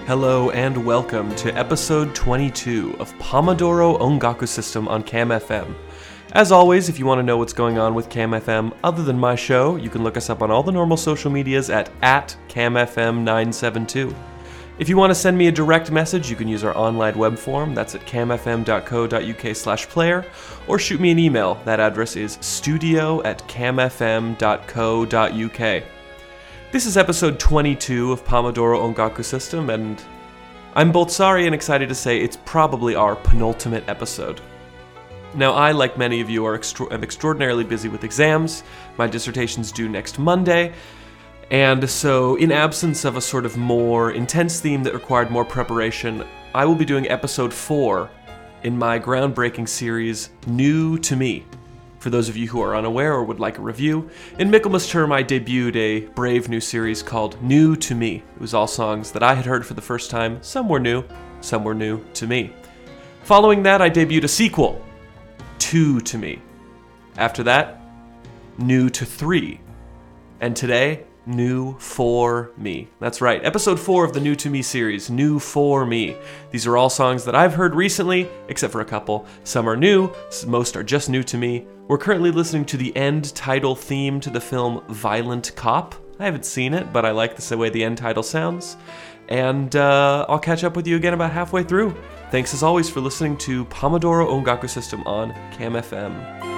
Hello and welcome to episode 22 of Pomodoro Ongaku System on Cam FM. As always, if you want to know what's going on with Cam FM other than my show, you can look us up on all the normal social medias at CamFM972. If you want to send me a direct message, you can use our online web form, that's at camfm.co.uk/player, or shoot me an email. That address is studio@camfm.co.uk. This is episode 22 of Pomodoro Ongaku System, and I'm both sorry and excited to say it's probably our penultimate episode. Now, I, like many of you, am extraordinarily busy with exams. My dissertation's due next Monday, and so in absence of a sort of more intense theme that required more preparation, I will be doing episode 4 in my groundbreaking series, New to Me. For those of you who are unaware or would like a review, in Michaelmas term I debuted a brave new series called New to Me. It was all songs that I had heard for the first time. Some were new to me. Following that, I debuted a sequel, Two to Me. After that, New to 3. And today, New for Me. That's right, episode 4 of the New to Me series, New for Me. These are all songs that I've heard recently, except for a couple. Some are new, most are just new to me. We're currently listening to the end title theme to the film Violent Cop. I haven't seen it, but I like the way the end title sounds. And I'll catch up with you again about halfway through. Thanks as always for listening to Pomodoro Ongaku System on Cam FM.